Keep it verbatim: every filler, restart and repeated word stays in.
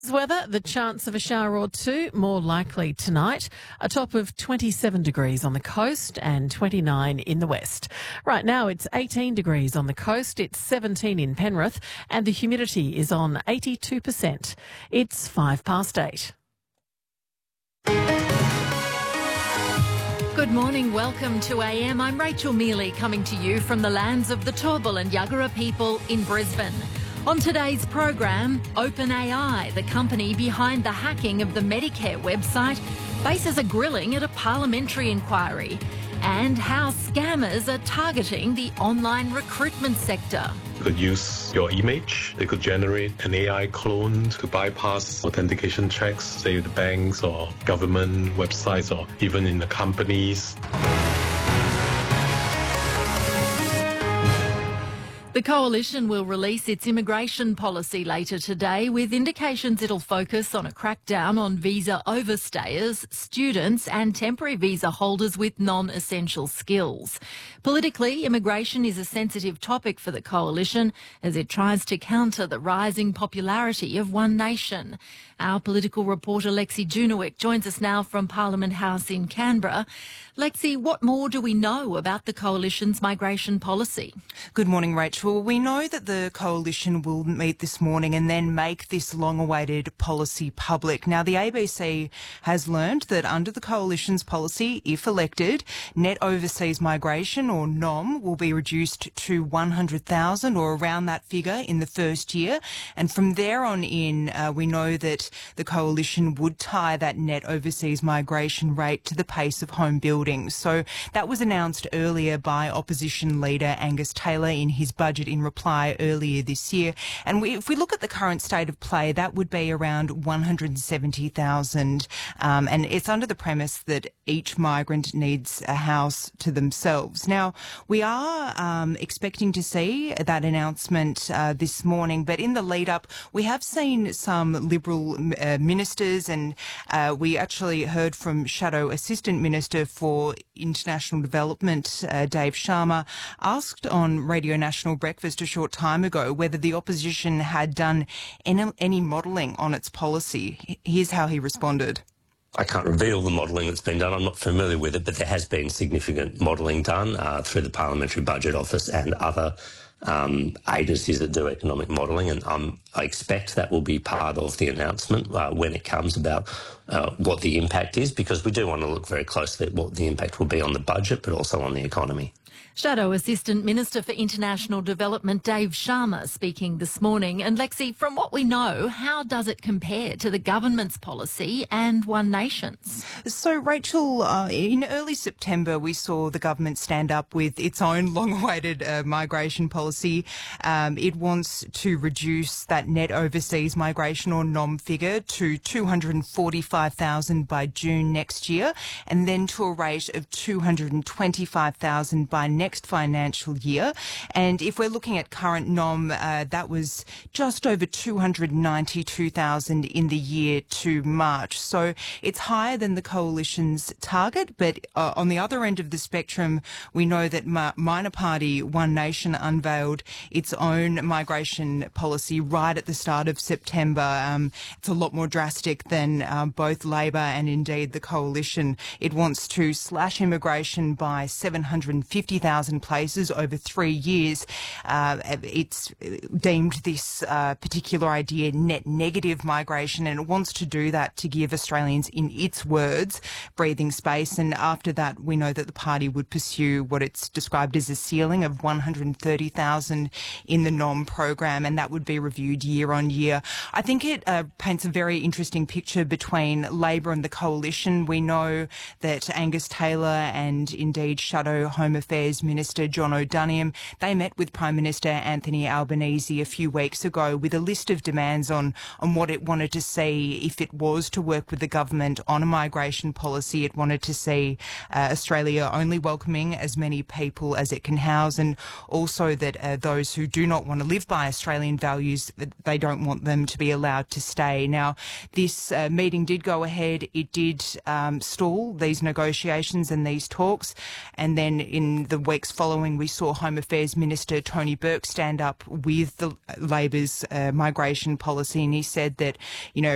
Weather, the chance of a shower or two more likely tonight. A top of twenty-seven degrees on the coast and twenty-nine in the west. Right now it's eighteen degrees on the coast, it's seventeen in Penrith, and the humidity is on eighty-two percent. It's five past eight. Good morning, welcome to A M. I'm Rachel Mealy, coming to you from the lands of the Turrbal and Yagara people in Brisbane. On today's program, OpenAI, the company behind the hacking of the Medicare website, faces a grilling at a parliamentary inquiry, and how scammers are targeting the online recruitment sector. They could use your image. They could generate an A I clone to bypass authentication checks, say the banks or government websites or even in the companies. The Coalition will release its immigration policy later today, with indications it'll focus on a crackdown on visa overstayers, students and temporary visa holders with non-essential skills. Politically, immigration is a sensitive topic for the Coalition as it tries to counter the rising popularity of One Nation. Our political reporter Lexi Junowick joins us now from Parliament House in Canberra. Lexi, what more do we know about the Coalition's migration policy? Good morning, Rachel. We know that the Coalition will meet this morning and then make this long-awaited policy public. Now, the A B C has learned that under the Coalition's policy, if elected, net overseas migration, or N O M, will be reduced to one hundred thousand or around that figure in the first year. And from there on in, uh, we know that the Coalition would tie that net overseas migration rate to the pace of home building. So that was announced earlier by Opposition Leader Angus Taylor in his budget in reply earlier this year. And we, if we look at the current state of play, that would be around one hundred seventy thousand. Um, and it's under the premise that each migrant needs a house to themselves. Now, we are um, expecting to see that announcement uh, this morning, but in the lead up, we have seen some Liberal uh, ministers, and uh, we actually heard from Shadow Assistant Minister for International Development, uh, Dave Sharma, asked on Radio National Breakfast a short time ago whether the opposition had done any, any modelling on its policy. Here's how he responded. I can't reveal the modelling that's been done. I'm not familiar with it, but there has been significant modelling done uh, through the Parliamentary Budget Office and other um, agencies that do economic modelling, and um, I expect that will be part of the announcement uh, when it comes about uh, what the impact is, because we do want to look very closely at what the impact will be on the budget, but also on the economy. Shadow Assistant Minister for International Development Dave Sharma speaking this morning. And Lexi, from what we know, how does it compare to the government's policy and One Nation's? So, Rachel, uh, in early September, we saw the government stand up with its own long-awaited uh, migration policy. Um, it wants to reduce that net overseas migration, or N O M, figure to two hundred forty-five thousand by June next year, and then to a rate of two hundred twenty-five thousand by next financial year. And if we're looking at current N O M, uh, that was just over two hundred ninety-two thousand in the year to March. So it's higher than the Coalition's target, but uh, on the other end of the spectrum, we know that ma- minor party One Nation unveiled its own migration policy right at the start of September. Um, it's a lot more drastic than uh, both Labor and indeed the Coalition. It wants to slash immigration by seven hundred fifty thousand places over three years. Uh, it's deemed this uh, particular idea net negative migration, and it wants to do that to give Australians, in its words, breathing space. And after that, we know that the party would pursue what it's described as a ceiling of one hundred thirty thousand in the N O M program, and that would be reviewed year on year. I think it uh, paints a very interesting picture between Labor and the Coalition. We know that Angus Taylor and indeed Shadow Home Affairs Minister John O'Doniam, they met with Prime Minister Anthony Albanese a few weeks ago with a list of demands on, on what it wanted to see if it was to work with the government on a migration policy. It wanted to see uh, Australia only welcoming as many people as it can house, and also that uh, those who do not want to live by Australian values, they don't want them to be allowed to stay. Now, this uh, meeting did go ahead. It did um, stall these negotiations and these talks, and then in the weeks following, we saw Home Affairs Minister Tony Burke stand up with the Labor's uh, migration policy, and he said that, you know,